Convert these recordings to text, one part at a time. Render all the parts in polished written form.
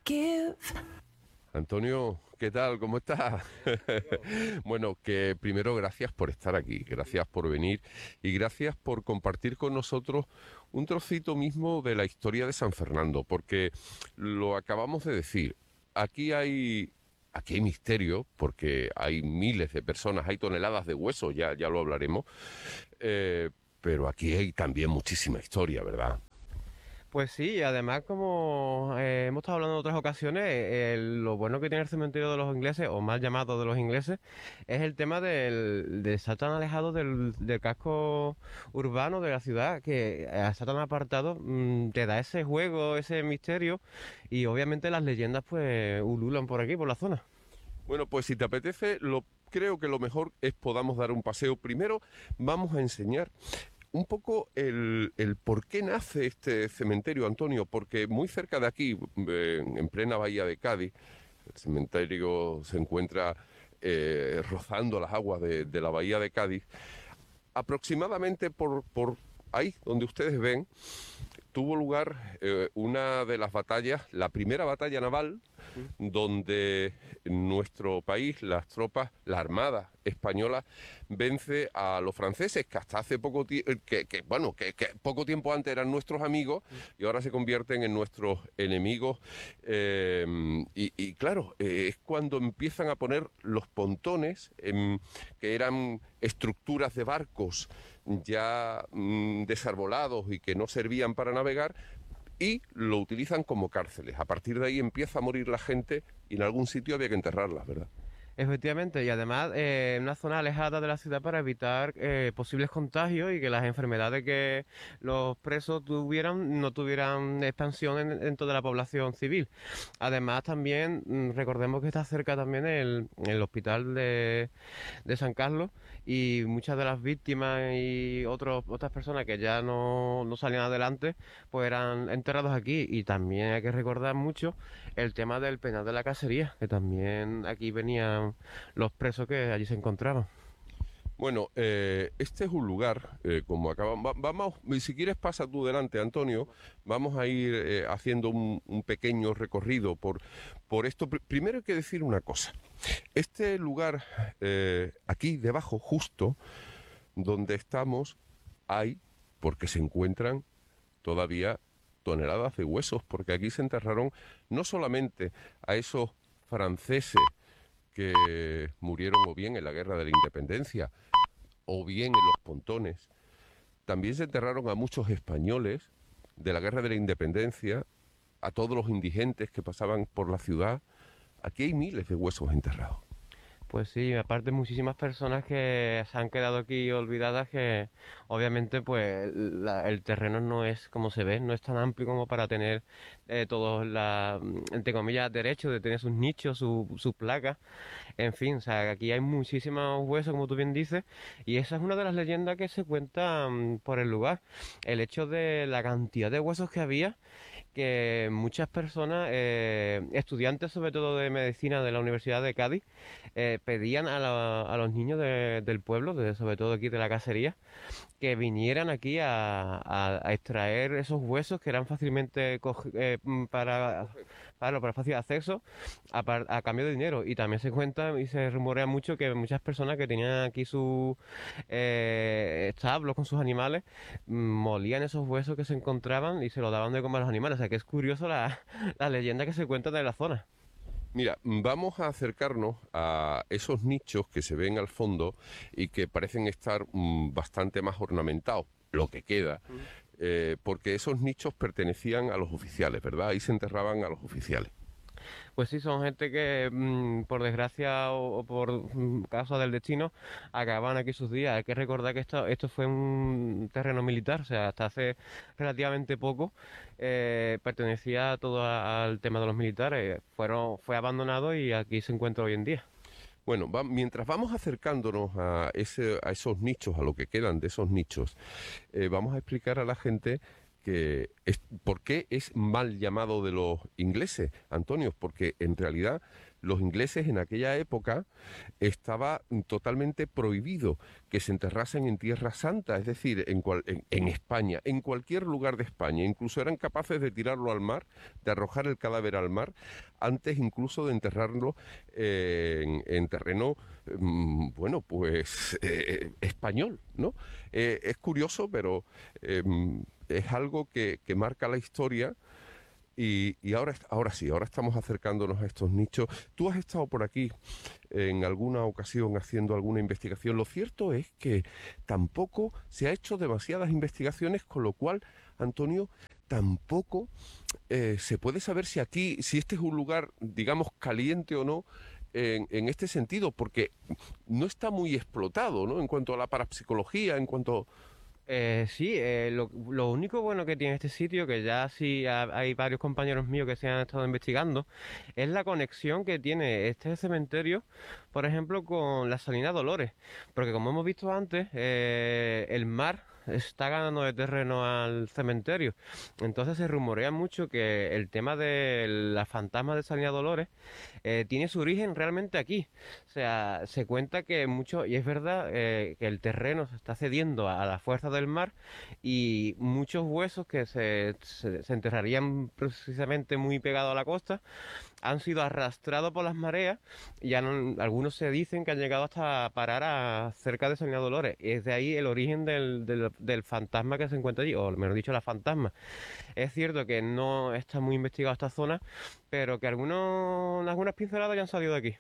give. Antonio, ¿qué tal? ¿Cómo estás? Bueno, que primero gracias por estar aquí, gracias por venir y gracias por compartir con nosotros un trocito mismo de la historia de San Fernando, porque lo acabamos de decir, aquí hay, aquí hay misterio, porque hay miles de personas, hay toneladas de huesos, ya lo hablaremos, eh, pero aquí hay también muchísima historia, ¿verdad? Pues sí, y además como hemos estado hablando en otras ocasiones, lo bueno que tiene el cementerio de los ingleses, o mal llamado de los ingleses, es el tema de estar tan alejado del casco urbano de la ciudad, que al estar tan apartado te da ese juego, ese misterio, y obviamente las leyendas pues ululan por aquí, por la zona. Bueno, pues si te apetece, creo que lo mejor es podamos dar un paseo. Primero vamos a enseñar un poco el por qué nace este cementerio, Antonio, porque muy cerca de aquí, en plena bahía de Cádiz, el cementerio se encuentra rozando las aguas de la bahía de Cádiz, aproximadamente por ahí donde ustedes ven, tuvo lugar una de las batallas, la primera batalla naval, donde nuestro país, las tropas, la Armada española, vence a los franceses, que hasta hace poco tiempo, que poco tiempo antes eran nuestros amigos y ahora se convierten en nuestros enemigos. Claro, es cuando empiezan a poner los pontones, que eran estructuras de barcos ya desarbolados y que no servían para navegar, y lo utilizan como cárceles. A partir de ahí empieza a morir la gente y en algún sitio había que enterrarlas, ¿verdad? Efectivamente, y además en una zona alejada de la ciudad para evitar posibles contagios y que las enfermedades que los presos tuvieran no tuvieran expansión en toda la población civil. Además también recordemos que está cerca también el hospital de San Carlos, y muchas de las víctimas y otras personas que ya no salían adelante pues eran enterrados aquí. Y también hay que recordar mucho el tema del penal de la cacería, que también aquí venían los presos que allí se encontraban. Bueno, este es un lugar, como acabamos, vamos, si quieres pasa tú delante, Antonio, vamos a ir haciendo un pequeño recorrido por esto. Primero hay que decir una cosa, este lugar, aquí debajo, justo donde estamos, hay, porque se encuentran todavía toneladas de huesos, porque aquí se enterraron no solamente a esos franceses que murieron o bien en la Guerra de la Independencia o bien en los pontones, también se enterraron a muchos españoles de la Guerra de la Independencia, a todos los indigentes que pasaban por la ciudad. Aquí hay miles de huesos enterrados. Pues sí, aparte muchísimas personas que se han quedado aquí olvidadas, que obviamente pues el terreno no es como se ve, no es tan amplio como para tener todos entre comillas, derechos de tener sus nichos, sus placas, en fin, o sea, aquí hay muchísimos huesos, como tú bien dices, y esa es una de las leyendas que se cuentan por el lugar, el hecho de la cantidad de huesos que había, que muchas personas, estudiantes sobre todo de medicina de la Universidad de Cádiz, pedían a los niños del pueblo, sobre todo aquí de la cacería, que vinieran aquí a extraer esos huesos que eran fácilmente para fácil acceso a cambio de dinero. Y también se cuenta y se rumorea mucho que muchas personas que tenían aquí sus establos con sus animales molían esos huesos que se encontraban y se los daban de comer a los animales. O sea que es curioso la leyenda que se cuenta de la zona. Mira, vamos a acercarnos a esos nichos que se ven al fondo y que parecen estar bastante más ornamentados, lo que queda, porque esos nichos pertenecían a los oficiales, ¿verdad? Ahí se enterraban a los oficiales. Pues sí, son gente que por desgracia o por causa del destino acaban aquí sus días. Hay que recordar que esto fue un terreno militar, o sea, hasta hace relativamente poco pertenecía todo al tema de los militares. Fue abandonado y aquí se encuentra hoy en día. Bueno, mientras vamos acercándonos a esos nichos, a lo que quedan de esos nichos, vamos a explicar a la gente por qué es mal llamado de los ingleses, Antonio, porque en realidad los ingleses en aquella época estaba totalmente prohibido que se enterrasen en Tierra Santa, es decir, en España, en cualquier lugar de España. Incluso eran capaces de tirarlo al mar, de arrojar el cadáver al mar, antes incluso de enterrarlo en terreno, bueno, pues español, ¿no? Es curioso, pero es algo que marca la historia. Y ahora sí, ahora estamos acercándonos a estos nichos. Tú has estado por aquí en alguna ocasión haciendo alguna investigación. Lo cierto es que tampoco se ha hecho demasiadas investigaciones, con lo cual, Antonio, tampoco se puede saber si aquí, si este es un lugar, digamos, caliente o no, en este sentido, porque no está muy explotado, ¿no? En cuanto a la parapsicología, en cuanto... Sí, lo único bueno que tiene este sitio, que ya sí hay varios compañeros míos que se han estado investigando, es la conexión que tiene este cementerio, por ejemplo, con la Salina Dolores. Porque como hemos visto antes, el mar está ganando de terreno al cementerio. Entonces se rumorea mucho que el tema de la fantasma de Salina Dolores tiene su origen realmente aquí. O sea, se cuenta que mucho, y es verdad, que el terreno se está cediendo a la fuerza del mar y muchos huesos que se enterrarían precisamente muy pegados a la costa han sido arrastrados por las mareas y algunos se dicen que han llegado hasta parar cerca de Salina Dolores. Y es de ahí el origen del fantasma que se encuentra allí, o mejor dicho, la fantasma. Es cierto que no está muy investigado esta zona, pero que algunas pinceladas ya han salido de aquí.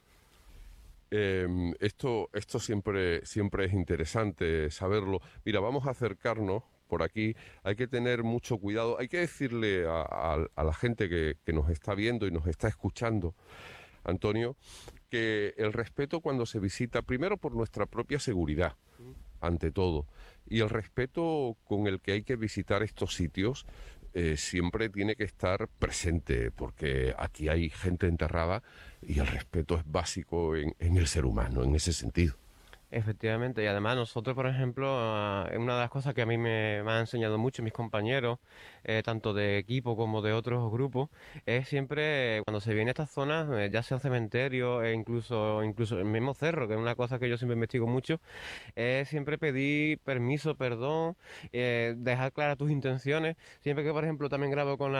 Esto siempre es interesante saberlo. Mira, vamos a acercarnos por aquí. Hay que tener mucho cuidado. Hay que decirle a la gente que nos está viendo y nos está escuchando, Antonio, que el respeto cuando se visita, primero por nuestra propia seguridad, ante todo, y el respeto con el que hay que visitar estos sitios siempre tiene que estar presente, porque aquí hay gente enterrada y el respeto es básico en el ser humano, en ese sentido. Efectivamente, y además nosotros, por ejemplo, una de las cosas que a mí me han enseñado mucho mis compañeros, tanto de equipo como de otros grupos, es siempre cuando se viene a estas zonas, ya sea cementerio, incluso el mismo cerro, que es una cosa que yo siempre investigo mucho, es siempre pedir permiso, perdón, dejar claras tus intenciones. Siempre que, por ejemplo, también grabo con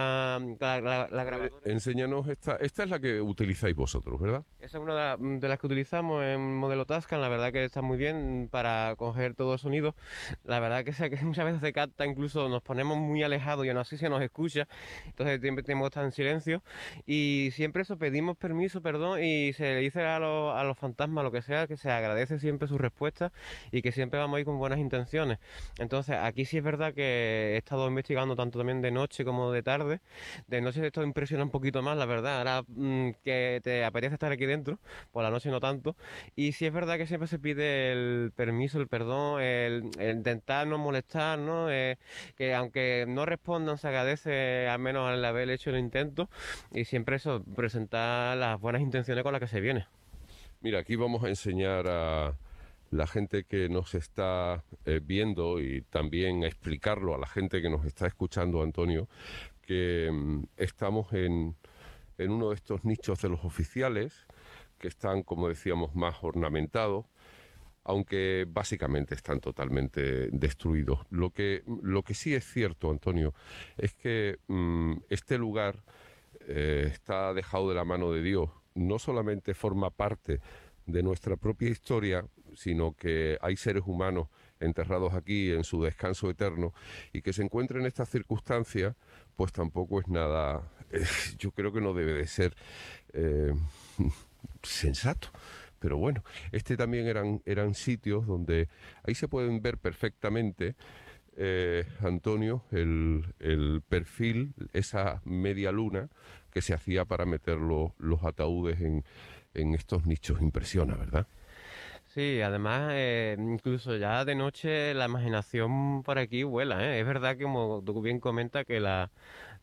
la grabadora. Enséñanos esta es la que utilizáis vosotros, ¿verdad? Esa es una de las que utilizamos en modelo Tascam, la verdad que está muy bien para coger todo el sonido. La verdad que, que muchas veces se capta, incluso nos ponemos muy alejados y aún así se nos escucha, entonces siempre tenemos que estar en silencio y siempre eso pedimos permiso, perdón, y se le dice a los fantasmas, lo que sea, que se agradece siempre su respuesta y que siempre vamos a ir con buenas intenciones. Entonces aquí sí es verdad que he estado investigando tanto también de noche como de tarde. De noche esto impresiona un poquito más, la verdad, ahora que te apetece estar aquí dentro, por la noche no tanto. Y sí es verdad que siempre se pide el permiso, el perdón, el intentar no molestar, ¿no? Que aunque no respondan, se agradece al menos el haber hecho el intento y siempre eso, presentar las buenas intenciones con las que se viene. Mira, aquí vamos a enseñar a la gente que nos está viendo y también a explicarlo a la gente que nos está escuchando, Antonio, que estamos en uno de estos nichos de los oficiales que están, como decíamos, más ornamentados, aunque básicamente están totalmente destruidos. Lo que sí es cierto, Antonio, es que este lugar está dejado de la mano de Dios. No solamente forma parte de nuestra propia historia, sino que hay seres humanos enterrados aquí en su descanso eterno y que se encuentren en estas circunstancias, pues tampoco es nada, yo creo que no debe de ser eh, sensato. Pero bueno, este también eran sitios donde ahí se pueden ver perfectamente, Antonio, el perfil, esa media luna que se hacía para meter los ataúdes en estos nichos. Impresiona, ¿verdad? Sí, además, incluso ya de noche la imaginación por aquí vuela, ¿eh? Es verdad que, como tú bien comentas, que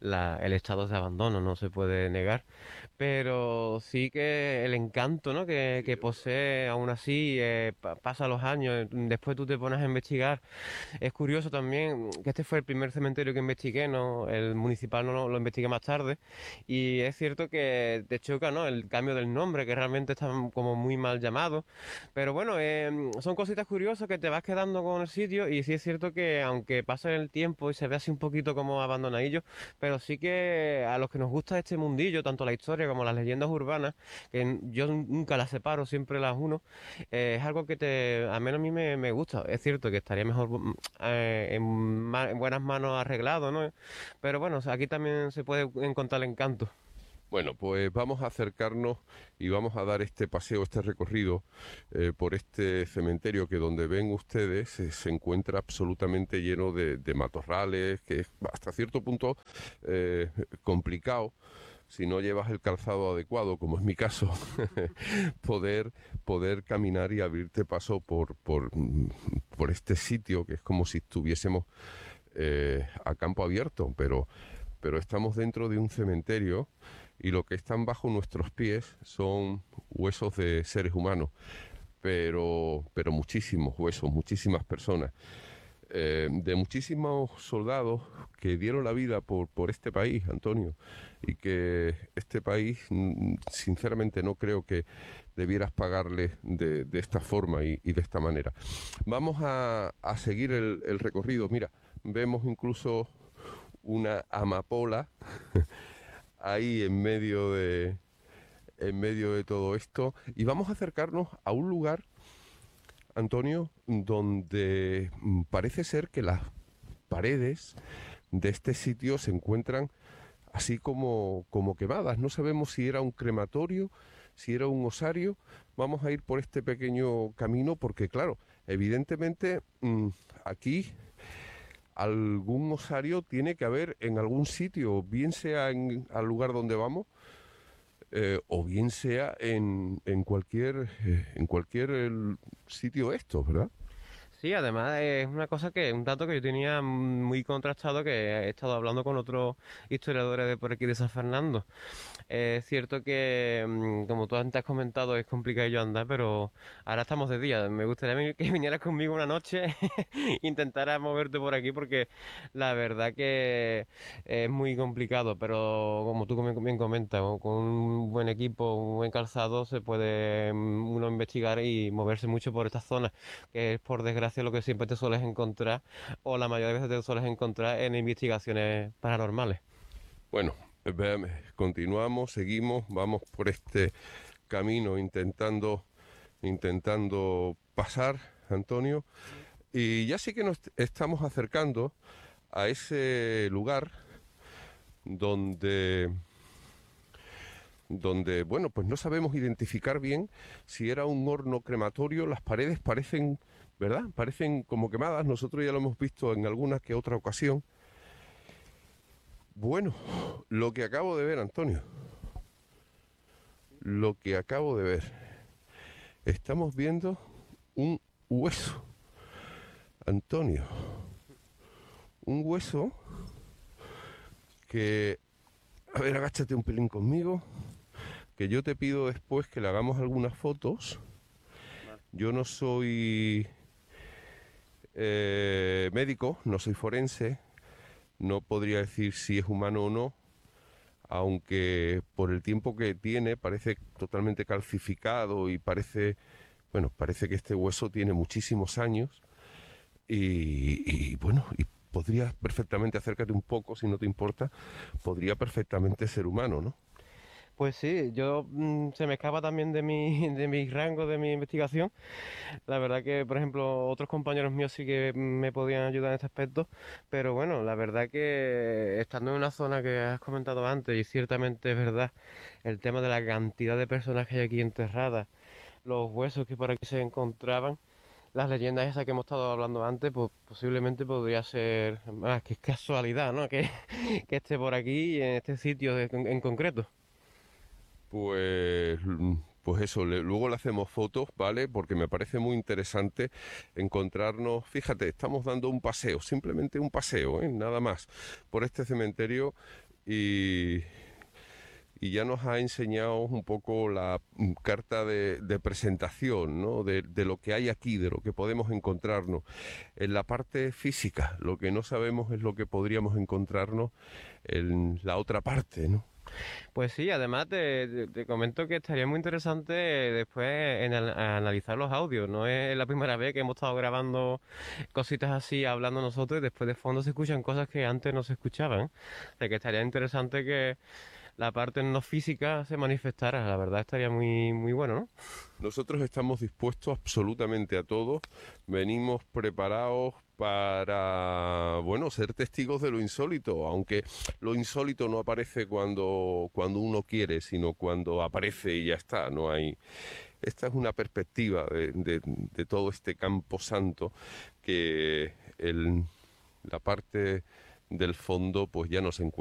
el estado de abandono, no se puede negar. Pero sí que el encanto, ¿no? que posee, aún así, pasa los años, después tú te pones a investigar. Es curioso también que este fue el primer cementerio que investigué, ¿no? El municipal no lo investigué más tarde. Y es cierto que te choca, ¿no? El cambio del nombre, que realmente está como muy mal llamado. Pero bueno, son cositas curiosas que te vas quedando con el sitio. Y sí es cierto que aunque pase el tiempo y se ve así un poquito como abandonadillo, pero sí que a los que nos gusta este mundillo, tanto la historia como las leyendas urbanas, que yo nunca las separo, siempre las uno, es algo que al menos a mí me gusta. Es cierto que estaría mejor en buenas manos arreglado, ¿no? Pero bueno, o sea, aquí también se puede encontrar el encanto. Bueno, pues vamos a acercarnos y vamos a dar este paseo, este recorrido por este cementerio que donde ven ustedes se encuentra absolutamente lleno de matorrales, que es hasta cierto punto complicado si no llevas el calzado adecuado, como es mi caso, poder, poder caminar y abrirte paso por este sitio que es como si estuviésemos a campo abierto, pero estamos dentro de un cementerio y lo que están bajo nuestros pies son huesos de seres humanos, pero muchísimos huesos, muchísimas personas, de muchísimos soldados que dieron la vida por este país, Antonio, y que este país, sinceramente, no creo que debieras pagarle de esta forma y de esta manera. Vamos a seguir el recorrido. Mira, vemos incluso una amapola ahí en medio de todo esto y vamos a acercarnos a un lugar, Antonio, donde parece ser que las paredes de este sitio se encuentran así como quemadas. No sabemos si era un crematorio, si era un osario. Vamos a ir por este pequeño camino porque, claro, evidentemente aquí algún osario tiene que haber en algún sitio, bien sea al lugar donde vamos, o bien sea en cualquier sitio de estos, ¿verdad? Sí, además es una cosa que, un dato que yo tenía muy contrastado, que he estado hablando con otros historiadores de por aquí de San Fernando. Es cierto que, como tú antes has comentado, es complicado yo andar, pero ahora estamos de día. Me gustaría que vinieras conmigo una noche, intentaras moverte por aquí, porque la verdad que es muy complicado, pero como tú bien comentas, con un buen equipo, un buen calzado, se puede uno investigar y moverse mucho por estas zonas, que es por desgracia lo que siempre te sueles encontrar, o la mayoría de veces te sueles encontrar en investigaciones paranormales. Bueno, continuamos, seguimos, vamos por este camino intentando pasar, Antonio, y ya sí que nos estamos acercando a ese lugar donde bueno, pues no sabemos identificar bien si era un horno crematorio. Las paredes parecen, ¿verdad? Parecen como quemadas. Nosotros ya lo hemos visto en alguna que otra ocasión. Bueno, lo que acabo de ver, Antonio, lo que acabo de ver. Estamos viendo un hueso, Antonio. Un hueso que... A ver, agáchate un pelín conmigo, que yo te pido después que le hagamos algunas fotos. Yo no soy médico, no soy forense, no podría decir si es humano o no, aunque por el tiempo que tiene parece totalmente calcificado y parece que este hueso tiene muchísimos años y bueno, y podría perfectamente, acércate un poco si no te importa, podría perfectamente ser humano, ¿no? Pues sí, yo se me escapa también de mi, de mi rango de mi investigación. La verdad que, por ejemplo, otros compañeros míos sí que me podían ayudar en este aspecto, pero bueno, la verdad que estando en una zona que has comentado antes, y ciertamente es verdad, el tema de la cantidad de personas que hay aquí enterradas, los huesos que por aquí se encontraban, las leyendas esas que hemos estado hablando antes, pues posiblemente podría ser, más que es casualidad, ¿no? Que, que esté por aquí, en este sitio en concreto. Pues, pues eso, luego le hacemos fotos, ¿vale? Porque me parece muy interesante encontrarnos, fíjate, estamos dando un paseo, simplemente un paseo, ¿eh? Nada más, por este cementerio y, y ya nos ha enseñado un poco la carta de presentación, ¿no? De lo que hay aquí, de lo que podemos encontrarnos. En la parte física, lo que no sabemos es lo que podríamos encontrarnos en la otra parte, ¿no? Pues sí, además te comento que estaría muy interesante después analizar los audios. No es la primera vez que hemos estado grabando cositas así, hablando nosotros, y después de fondo se escuchan cosas que antes no se escuchaban. O sea que estaría interesante que la parte no física se manifestara. La verdad estaría muy bueno, ¿no? Nosotros estamos dispuestos absolutamente a todo. Venimos preparados para, bueno, ser testigos de lo insólito, aunque lo insólito no aparece cuando uno quiere, sino cuando aparece y ya está. No hay. Esta es una perspectiva de todo este campo santo que la parte del fondo pues ya no se encuentra.